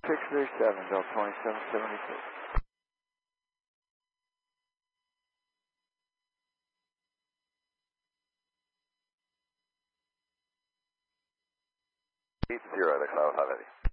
637, Bell 2776. Zero, the Cloud 5 Heavy.